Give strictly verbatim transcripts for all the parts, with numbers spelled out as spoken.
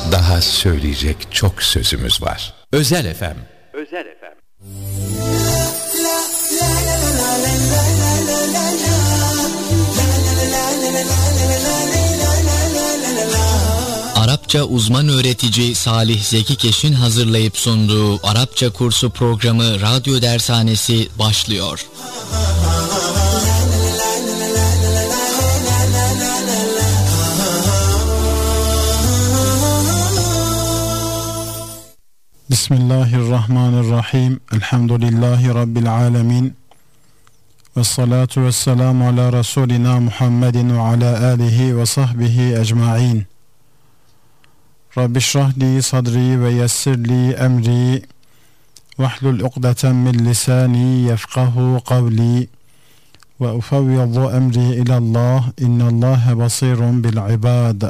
Daha söyleyecek çok sözümüz var. Özel F M. Özel F M. Arapça uzman öğretici Salih Zeki Keş'in hazırlayıp sunduğu Arapça kursu programı Radyo Dershanesi başlıyor. Bismillahirrahmanirrahim. Elhamdülillahi Rabbil alemin. Ve salatu ve selamu ala Resulina Muhammedin ve ala alihi ve sahbihi ecma'in. Rabbi şrahli sadri ve yessirli emri vahlul uqdeten min lisani yefqahu kavli ve ufevvidu emri ilallah innallâhe basirun bil ibad.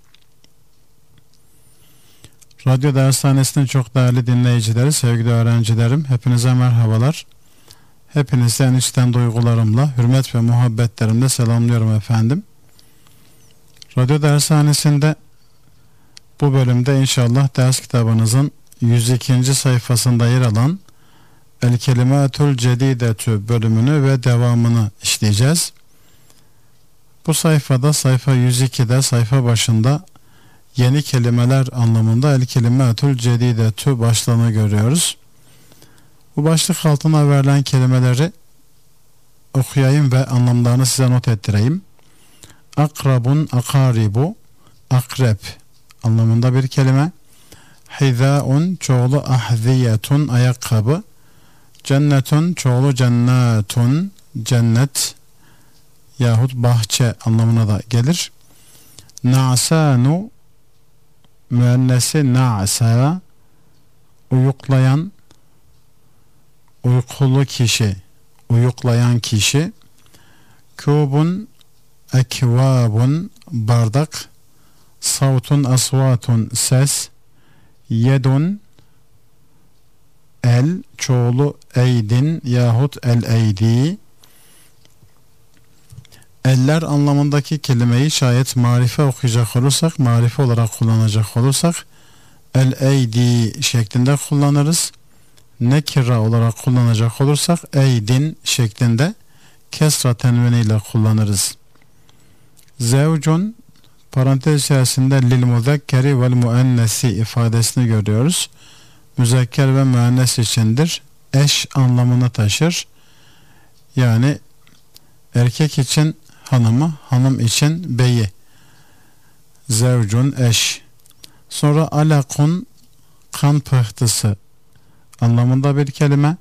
Radyo Dershanesi'nin çok değerli dinleyicileri, sevgili öğrencilerim, hepinize merhabalar. Hepinizi en içten duygularımla, hürmet ve muhabbetlerimle selamlıyorum efendim. Radyo Dershanesi'nde bu bölümde inşallah ders kitabınızın yüz ikinci sayfasında yer alan El Kelimatül Cedidetü bölümünü ve devamını işleyeceğiz. Bu sayfada, sayfa yüz ikide, sayfa başında yeni kelimeler anlamında El Kelimatül Cedidetü başlığını görüyoruz. Bu başlık altına verilen kelimeleri okuyayım ve anlamlarını size not ettireyim. Akrabun, akaribu, akrep anlamında bir kelime. Hizaun, çoğulu ahziyetun, ayakkabı. Cennetun, çoğulu cennetun, cennet yahut bahçe anlamına da gelir. Na'sanu, müennesi na'sa, uyuklayan, uykulu kişi, uyuklayan kişi. Kubun, ekvabun, bardak. Savtun, asvatun, ses. Yedun, el, çoğulu eydin yahut el eydi. Eller anlamındaki kelimeyi şayet marife okuyacak olursak, marife olarak kullanacak olursak el eydi şeklinde kullanırız. Nekira olarak kullanacak olursak eydin şeklinde kesra tenviniyle kullanırız. Zevcun, parantez içerisinde lil muzekkeri vel müennesi ifadesini görüyoruz. Müzekker ve müennes içindir. Eş anlamını taşır. Yani erkek için hanımı, hanım için beyi. Zevcun, eş. Sonra alakun, kan pıhtısı anlamında bir kelime.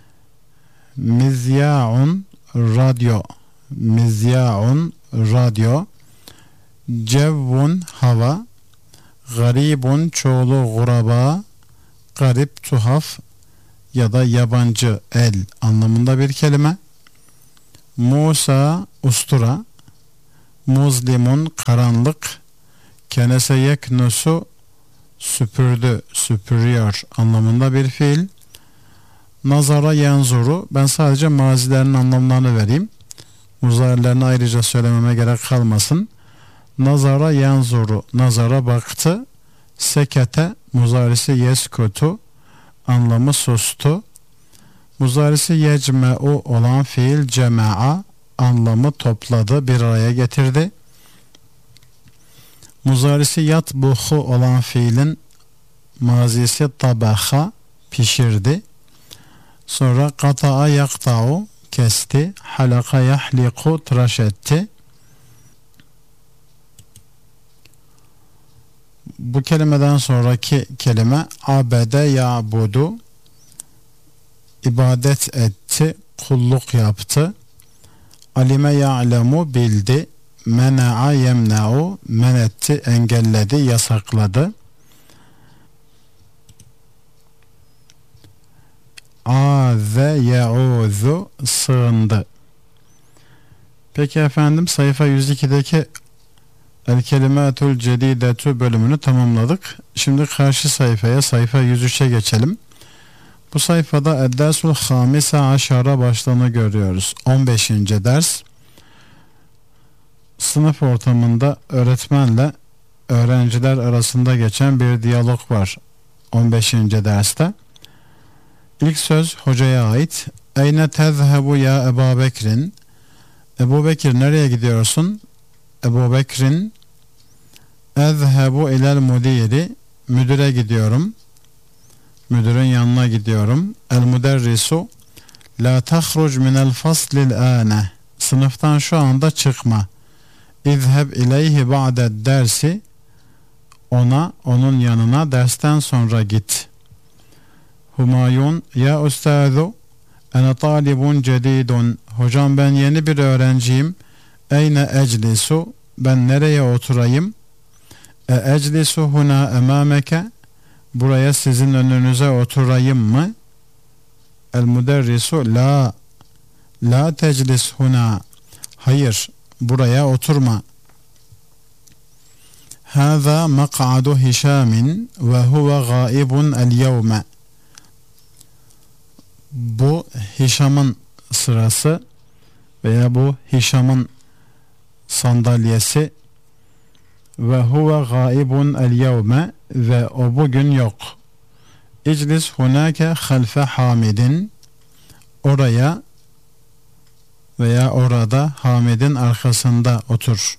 Mizyaun, radyo. Mizyaun, radyo. Cevvun, hava. Garibun, çoğulu guraba. Garip, tuhaf ya da yabancı, el anlamında bir kelime. Musa, ustura. Muzlimun, karanlık. Kenese yeknusu, süpürdü, süpürüyor anlamında bir fiil. Nazara yanzuru, ben sadece mazilerin anlamlarını vereyim. Muzarilerini ayrıca söylememe gerek kalmasın. Nazara yanzuru, nazara baktı. Sekete, muzarisi yeskutu, anlamı sustu. Muzarisi yecme'u olan fiil cema'a, anlamı topladı, bir araya getirdi. Muzarisi yatbuhu olan fiilin mazisi tabaha, pişirdi. Sonra kata'a yakta'u, kesti. Halaka yahliku, tıraş etti. Bu kelimeden sonraki kelime abede ya'budu, ibadet etti, kulluk yaptı. Alime ya'lemu, bildi. Mena'a yemna'u, men etti, engelledi, yasakladı. Âze ye'ûzu, sığındı. Peki efendim, sayfa yüz ikideki El Kelimatül Cedidetü bölümünü tamamladık. Şimdi karşı sayfaya, sayfa yüz üçe geçelim. Bu sayfada Eddersul Hamise Aşara başlığını görüyoruz. on beşinci ders. Sınıf ortamında öğretmenle öğrenciler arasında geçen bir diyalog var on beşinci derste. İlk söz hocaya ait. Eyne tezhebu ya Ebu Bekir'in. Ebu Bekir nereye gidiyorsun? Ebu Bekir'in ezhebu ilel müdiri. Müdüre gidiyorum. Müdürün yanına gidiyorum. El müderrisu la tahruc minel faslil âne. Sınıftan şu anda çıkma. İzheb ileyhi ba'de dersi. Ona, onun yanına dersten sonra git. Humayun ya ustazu ene talibun cedidun. Hocam ben yeni bir öğrenciyim. Eyne eclisu. Ben nereye oturayım? E eclisu huna emameke. Buraya sizin önünüze oturayım mı? El müderrisu la la teclis huna. Hayır, buraya oturma. Hâzâ mak'adu Hişâmin ve huve gâibun el yevme. Bu Hişam'ın sırası veya bu Hişam'ın sandalyesi ve huve gâibun el yevme ve o bugün yok. İclis hunâke halfe Hamidin. Oraya veya orada Hamid'in arkasında otur.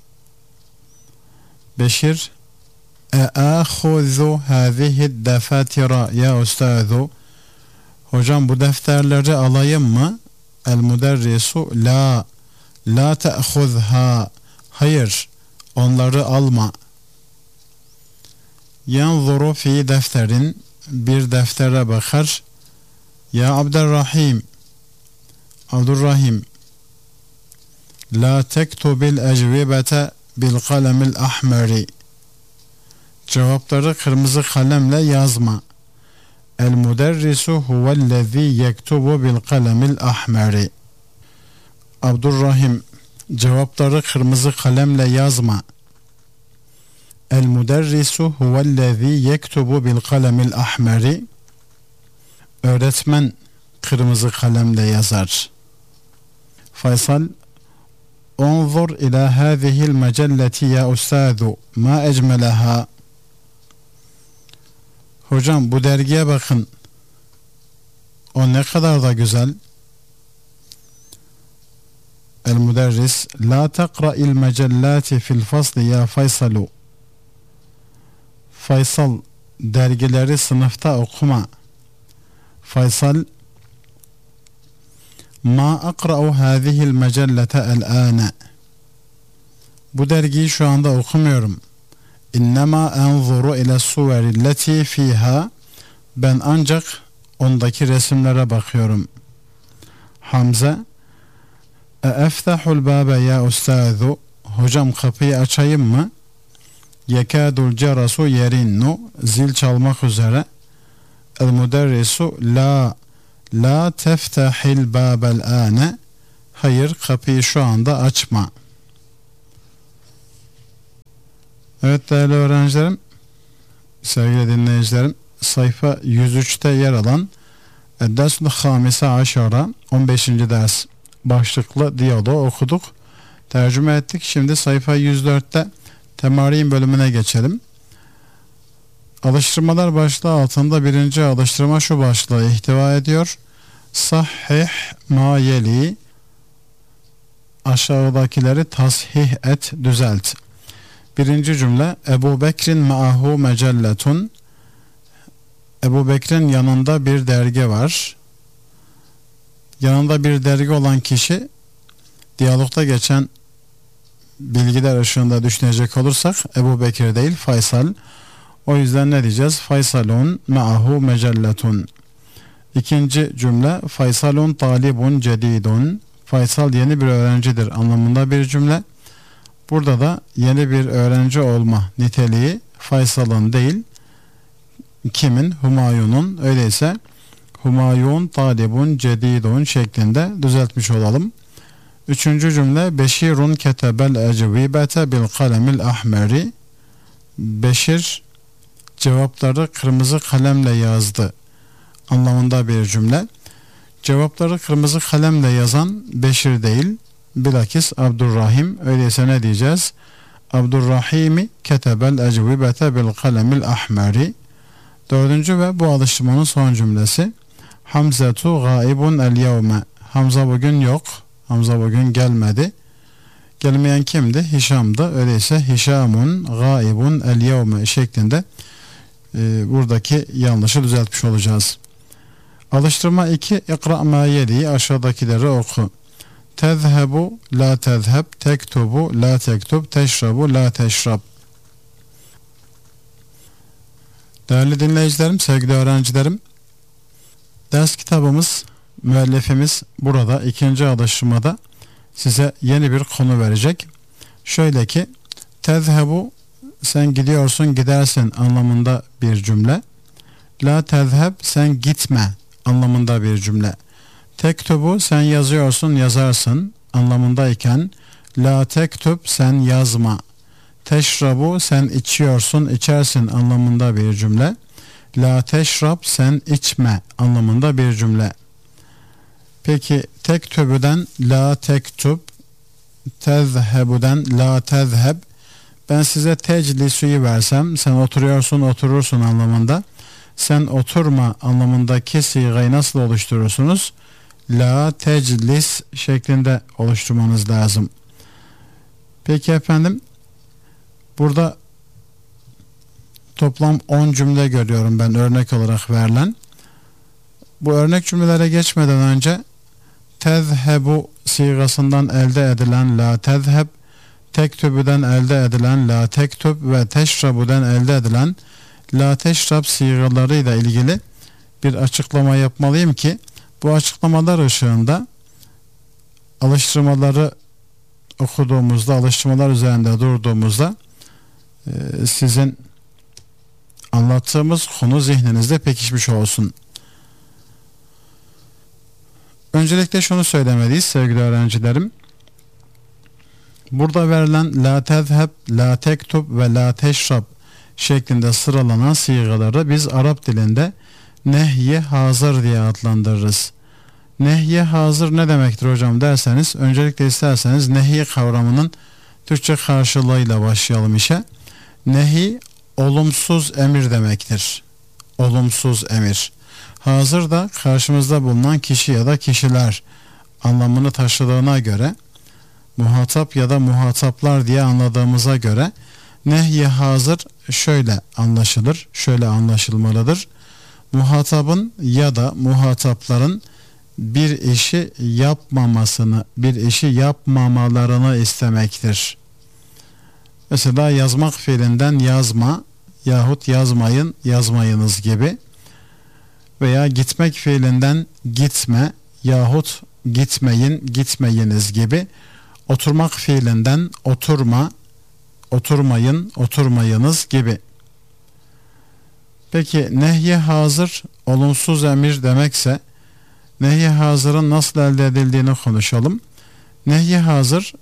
Beşir eâhuzu hâzihi defatira ya ustazu. Hocam bu defterleri alayım mı? El müderrisu la la te'khuzha. Hayır, onları alma. Yanzuru fi defterin. Bir deftere bakar. Ya Abdurrahim Abdurrahim la tektubil ecvibete bil kalemil ahmeri. Cevapları kırmızı kalemle yazma. El müderrisu huvellezî yektubu bil kalemil ahmeri. Abdurrahim, cevapları kırmızı kalemle yazma. El müderrisu huvellezî yektubu bil kalemil ahmeri. Öğretmen kırmızı kalemle yazar. Faysal Unzur ila hâzihil mecelleti ya ustazu ma ecmeleha. Hocam bu dergiye bakın. O ne kadar da güzel. El müderris la teqra'il mecellati fil fasli ya Faysalu. Faysal, dergileri sınıfta okuma. Faysal ma akra'u hâzihil mecellete el-âne. Bu dergiyi şu anda okumuyorum. İnnemâ enzuru ile suverilleti fiha. Ben ancak ondaki resimlere bakıyorum. Hamze e eftahul bâbe ya ustazu. Hocam kapıyı açayım mı? Yekâdul cerasu yerinnu. Zil çalmak üzere. El müderrisu la la teftahil bâbel âne. Hayır, kapıyı şu anda açma. Evet değerli öğrencilerim, sevgili dinleyicilerim, sayfa yüz üçte yer alan Ders-ül Hamise Aşara on beşinci ders başlıklı diyaloğu okuduk, tercüme ettik. Şimdi sayfa yüz dörtte temarin bölümüne geçelim. Alıştırmalar başlığı altında birinci alıştırma şu başlığı ihtiva ediyor. Sahih ma yeli. Aşağıdakileri tasih et, düzelt. Birinci cümle Ebu Bekir'in ma'ahu mecelletun. Ebu Bekir'in yanında bir dergi var. Yanında bir dergi olan kişi, diyalogda geçen bilgiler ışığında düşünecek olursak Ebu Bekir değil Faysal. O yüzden ne diyeceğiz? Faysalun ma'ahu mecelletun. İkinci cümle Faysalun talibun cedidun. Faysal yeni bir öğrencidir anlamında bir cümle. Burada da yeni bir öğrenci olma niteliği Faysal'ın değil, kimin? Humayun'un. Öyleyse Humayun talibun cedidun şeklinde düzeltmiş olalım. Üçüncü cümle Beşirun ketebel ecvibete bil kalemil ahmeri. Beşir cevapları kırmızı kalemle yazdı anlamında bir cümle. Cevapları kırmızı kalemle yazan Beşir değil, bilakis Abdurrahim. Öyleyse ne diyeceğiz? Abdurrahimi ketebel ecvibete bil kalemil ahmeri. Dördüncü ve bu alıştırmanın son cümlesi. Hamzetu gaibun el yevme. Hamza bugün yok. Hamza bugün gelmedi. Gelmeyen kimdi? Hişam'dı. Öyleyse Hişamun gaibun el yevme şeklinde e, buradaki yanlışı düzeltmiş olacağız. Alıştırma iki. İkra ma yeli. Aşağıdakileri oku. Tezhebu la tezheb, tektubu la tektub, teşrabu la teşrab. Değerli dinleyicilerim, sevgili öğrencilerim, ders kitabımız, müellifimiz burada ikinci alıştırmada size yeni bir konu verecek. Şöyle ki, tezhebu sen gidiyorsun, gidersin anlamında bir cümle. La tezheb sen gitme anlamında bir cümle. Tektubu sen yazıyorsun, yazarsın anlamındayken la tektub sen yazma. Teşrabu sen içiyorsun, içersin anlamında bir cümle. La teşrab sen içme anlamında bir cümle. Peki tektubu'dan la tektub, tezhebu'dan la tezheb. Ben size teclisu'yu versem sen oturuyorsun, oturursun anlamında. Sen oturma anlamındaki sigayı nasıl oluşturursunuz? La teclis şeklinde oluşturmanız lazım. Peki efendim, burada toplam on cümle görüyorum ben örnek olarak verilen. Bu örnek cümlelere geçmeden önce tezhebu sigasından elde edilen la tezheb, tektübüden elde edilen la tektüb ve teşrabudan elde edilen la teşrab sigalarıyla ilgili bir açıklama yapmalıyım ki bu açıklamalar ışığında alıştırmaları okuduğumuzda, alıştırmalar üzerinde durduğumuzda e, sizin anlattığımız konu zihninizde pekişmiş olsun. Öncelikle şunu söylemeliyiz sevgili öğrencilerim. Burada verilen la tezheb, la tektub ve la teşrab şeklinde sıralanan sigaları biz Arap dilinde nehye hazır diye adlandırırız. Nehye hazır ne demektir hocam derseniz, öncelikle isterseniz nehi kavramının Türkçe karşılığıyla başlayalım işe. Nehi olumsuz emir demektir. Olumsuz emir. Hazır da karşımızda bulunan kişi ya da kişiler anlamını taşıdığına göre, muhatap ya da muhataplar diye anladığımıza göre nehye hazır şöyle anlaşılır, şöyle anlaşılmalıdır. Muhatabın ya da muhatapların bir işi yapmamasını, bir işi yapmamalarını istemektir. Mesela yazmak fiilinden yazma yahut yazmayın, yazmayınız gibi, veya gitmek fiilinden gitme yahut gitmeyin, gitmeyiniz gibi, oturmak fiilinden oturma, oturmayın, oturmayınız gibi. Peki nehye hazır olumsuz emir demekse, nehye hazırın nasıl elde edildiğini konuşalım. Nehye hazır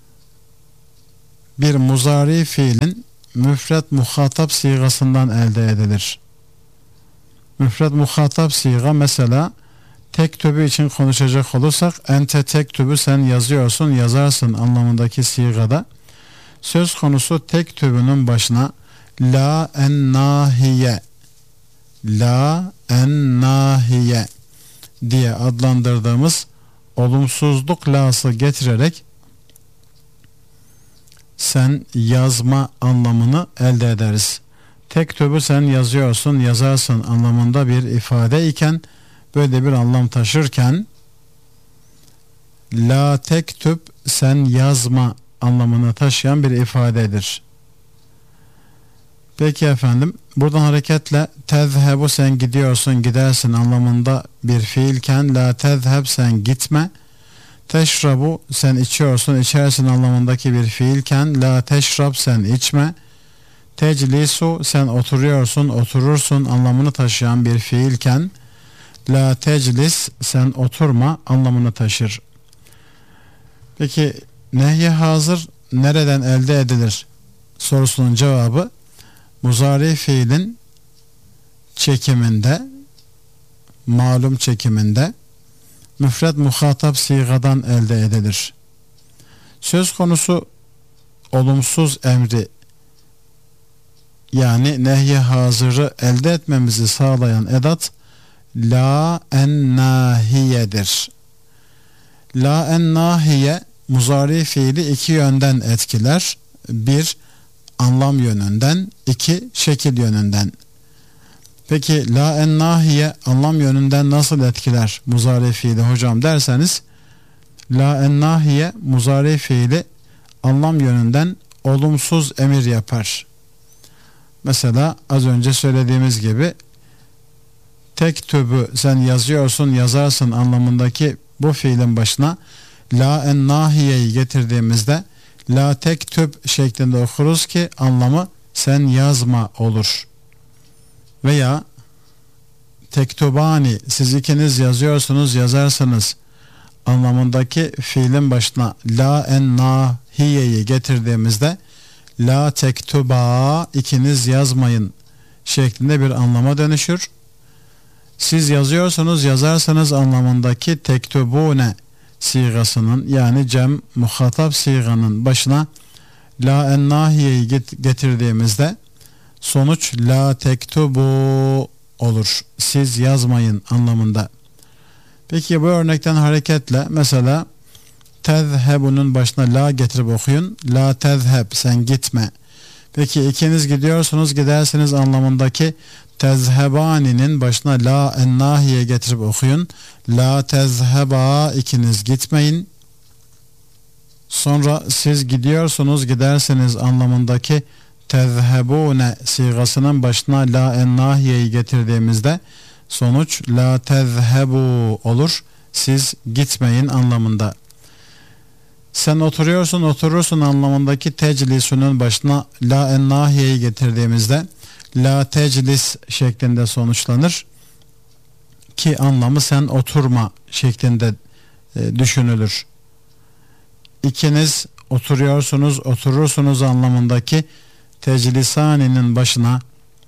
bir muzari fiilin müfret muhatap sigasından elde edilir. Müfret muhatap siga mesela tektübü için konuşacak olursak ente tektübü sen yazıyorsun, yazarsın anlamındaki sigada söz konusu tektübünün başına la en nahiye, la en nahiye diye adlandırdığımız olumsuzluk lası getirerek sen yazma anlamını elde ederiz. Tektübü sen yazıyorsun, yazarsın anlamında bir ifade iken, böyle bir anlam taşırken la tektüb sen yazma anlamını taşıyan bir ifadedir. Peki efendim, buradan hareketle tezhebu sen gidiyorsun, gidersin anlamında bir fiilken la tezheb sen gitme, teşrabu sen içiyorsun, içersin anlamındaki bir fiilken la teşrab sen içme, teclisu sen oturuyorsun, oturursun anlamını taşıyan bir fiilken la teclis sen oturma anlamını taşır. Peki nehye hazır nereden elde edilir sorusunun cevabı muzari fiilin çekiminde, malum çekiminde müfret muhatap sigadan elde edilir. Söz konusu olumsuz emri yani nehy-i hazırı elde etmemizi sağlayan edat la en nahiyedir. La en nahiye muzari fiili iki yönden etkiler. Bir, anlam yönünden, iki, şekil yönünden. Peki la en nahiye anlam yönünden nasıl etkiler muzari fiili hocam derseniz, la en nahiye muzari fiili anlam yönünden olumsuz emir yapar. Mesela az önce söylediğimiz gibi tektübü sen yazıyorsun, yazarsın anlamındaki bu fiilin başına la en nahiyeyi getirdiğimizde la tektüb şeklinde okuruz ki anlamı sen yazma olur. Veya tektubani siz ikiniz yazıyorsunuz, yazarsınız anlamındaki fiilin başına la en nahiyeyi getirdiğimizde la tektuba ikiniz yazmayın şeklinde bir anlama dönüşür. Siz yazıyorsunuz, yazarsanız anlamındaki tektubune sigasının yani cem muhatap siganın başına la en nahiyeyi getirdiğimizde sonuç la tektubu olur. Siz yazmayın anlamında. Peki bu örnekten hareketle mesela tezhebunun başına la getirip okuyun. La tezheb sen gitme. Peki ikiniz gidiyorsunuz, gidersiniz anlamındaki tezhebani'nin başına la en nahiye getirip okuyun. La tezheba ikiniz gitmeyin. Sonra siz gidiyorsunuz, gidersiniz anlamındaki tezhebune sigasının başına la en nahiyeyi getirdiğimizde sonuç la tezhebu olur. Siz gitmeyin anlamında. Sen oturuyorsun, oturursun anlamındaki teclisunun başına la en nahiyeyi getirdiğimizde la teclis şeklinde sonuçlanır ki anlamı sen oturma şeklinde e, düşünülür. İkiniz oturuyorsunuz, oturursunuz anlamındaki teclisani'nin başına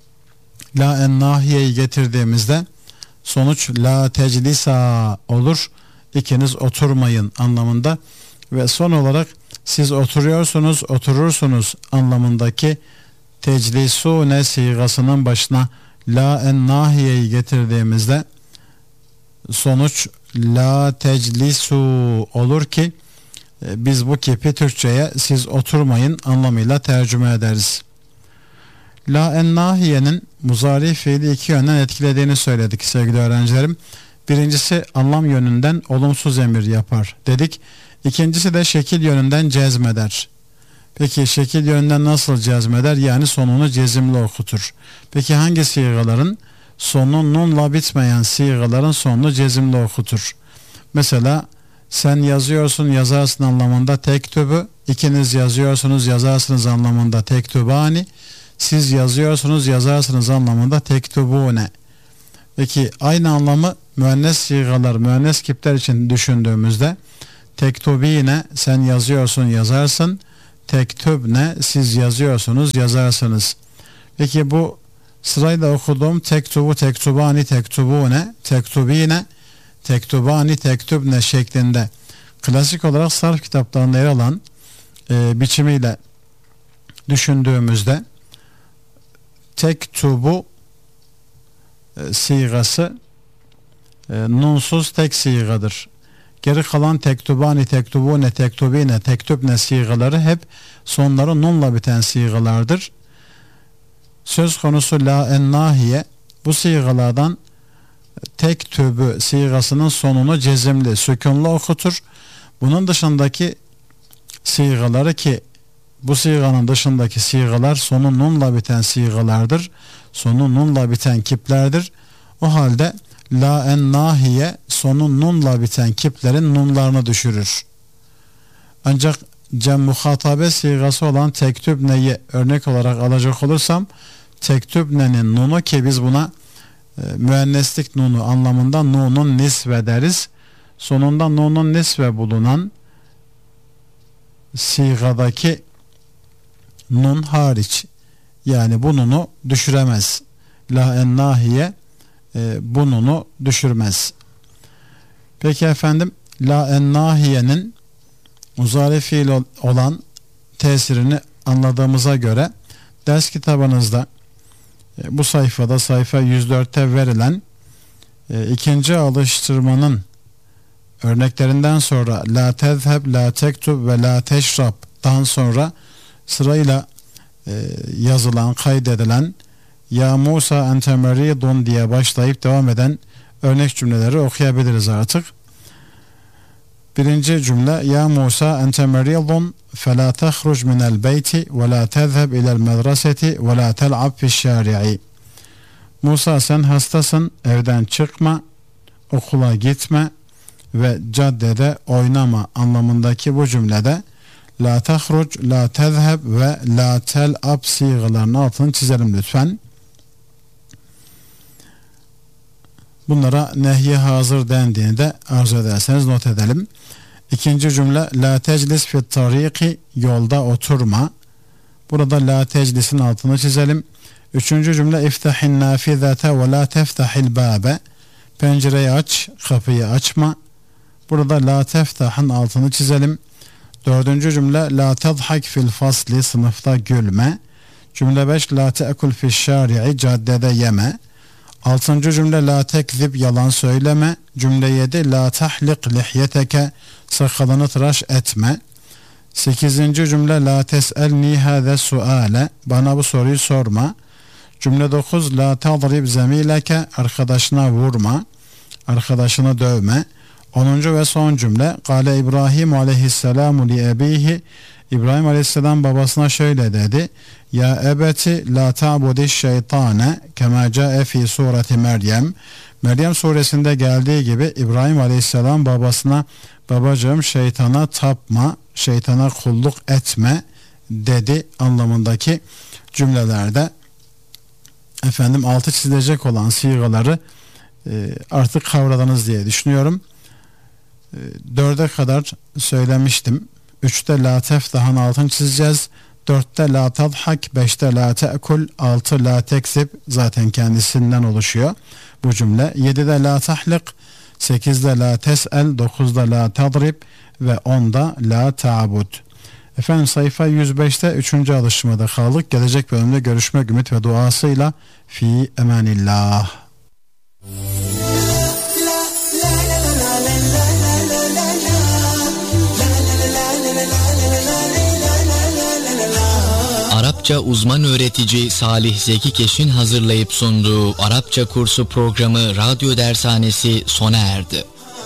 la en nahiyeyi getirdiğimizde sonuç la teclisa olur. İkiniz oturmayın anlamında. Ve son olarak siz oturuyorsunuz, oturursunuz anlamındaki teclisune sigasının başına la en nahiyeyi getirdiğimizde sonuç la teclisu olur ki biz bu kipi Türkçe'ye siz oturmayın anlamıyla tercüme ederiz. La en nahiyenin muzari fiili iki yönden etkilediğini söyledik sevgili öğrencilerim. Birincisi anlam yönünden olumsuz emir yapar dedik. İkincisi de şekil yönünden cezmeder. Peki şekil yönünden nasıl cezmeder? Yani sonunu cezimli okutur. Peki hangi sigaların? Sonu nunla bitmeyen sigaların sonunu cezimli okutur. Mesela sen yazıyorsun, yazarsın anlamında tektübü, ikiniz yazıyorsunuz, yazarsınız anlamında tektübani, siz yazıyorsunuz, yazarsınız anlamında tektübune. Peki aynı anlamı müennes sigalar, müennes kipler için düşündüğümüzde tektubine sen yazıyorsun, yazarsın, tektübne siz yazıyorsunuz, yazarsınız. Peki bu sırayla okuduğum tektubu, tektubani, tektubune, tektubine, tektubani, tektubne şeklinde klasik olarak sarf kitaplarında yer alan e, biçimiyle düşündüğümüzde tektubu e, sigası e, nunsuz tek sigadır. Geri kalan tektubani, tektubune, tektubine, tektubne sigaları hep sonları nunla biten sigalardır. Söz konusu la en nahiye bu sigalardan tektübü sigasının sonunu cezimli, sükunlu okutur. Bunun dışındaki sigaları ki bu siganın dışındaki sigalar sonu nunla biten sigalardır. Sonu nunla biten kiplerdir. O halde la en nahiye sonu nunla biten kiplerin nunlarını düşürür. Ancak cem muhatabe sigası olan tektübneyi örnek olarak alacak olursam tektübnenin nunu ki biz buna e, müenneslik nunu anlamında nunun nisve deriz. Sonunda nunun nisve bulunan sigadaki nun hariç yani bu nunu düşüremez. La en nahiye e, bu nunu düşürmez. Peki efendim la en nahiyenin muzari fiil olan tesirini anladığımıza göre ders kitabınızda e, bu sayfada sayfa yüz dörtte verilen e, ikinci alıştırmanın örneklerinden sonra la tezheb, la tektub ve la teşrab'dan sonra sırayla e, yazılan, kaydedilen ya Musa ente meridun diye başlayıp devam eden örnek cümleleri okuyabiliriz artık. Birinci cümle ya Musa ente meridun fe la tehruc minel beyti ve la tezheb ilel medreseti ve la tel'ab fi'ş-şari'i. Musa sen hastasın, evden çıkma, okula gitme ve caddede oynama anlamındaki bu cümlede la tehruc, la tezheb ve la tel'ab sigalarının altını çizelim lütfen. Bunlara nehy-i hazır dendiğini de arzu ederseniz not edelim. İkinci cümle la teclis fit tariki, yolda oturma. Burada la teclisin altını çizelim. Üçüncü cümle iftahin nafizete ve la teftahil babe. Pencereyi aç, kapıyı açma. Burada la teftahın altını çizelim. Dördüncü cümle la tadhak fil fasli, sınıfta gülme. Cümle beş la te'kul fi'ş-şari'i, caddede yeme. Altıncı cümle la tekzib, yalan söyleme. Cümle yedi la tahlik lihyeteke, sakalını tıraş etme. Sekizinci cümle la tes'elni hâze suale, bana bu soruyu sorma. Cümle dokuz la tadrib zemileke, arkadaşına vurma, arkadaşını dövme. Onuncu ve son cümle Kale İbrahim aleyhisselamu li ebihi, İbrahim aleyhisselam babasına şöyle dedi: ya ebeti la ta'budiş şeytane kema ca'e fi sureti Meryem. Meryem suresinde geldiği gibi İbrahim aleyhisselam babasına babacığım şeytana tapma, şeytana kulluk etme dedi anlamındaki cümlelerde efendim altı çizilecek olan sigaları e, artık kavradınız diye düşünüyorum. E, dörde kadar söylemiştim. Üçte la teftahın altını çizeceğiz. Dörtte la tadhak, beşte la te'kul, altı la tekzib, zaten kendisinden oluşuyor bu cümle. Yedide la tahlik, sekizde la tes'el, dokuzda la tadrib ve onda la ta'bud. Efendim sayfa yüz beşte üçüncü alıştırmada kaldık. Gelecek bölümde görüşmek ümit ve duasıyla fi emanillah. Arapça uzman öğretici Salih Zeki Keş'in hazırlayıp sunduğu Arapça kursu programı Radyo Dershanesi sona erdi.